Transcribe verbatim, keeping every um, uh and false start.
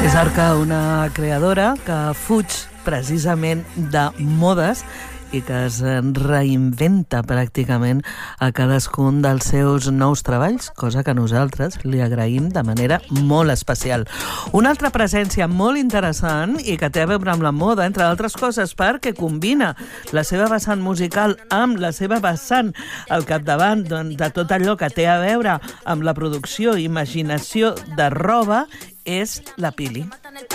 És Arca, una creadora que fuig precisament de modes i que es reinventa pràcticament a cadascun dels seus nous treballs, cosa que nosaltres li agraïm de manera molt especial. Una altra presència molt interessant i que té a veure amb la moda, entre altres coses, perquè combina la seva vessant musical amb la seva vessant al capdavant de tot allò que té a veure amb la producció i imaginació de roba, és la Pili.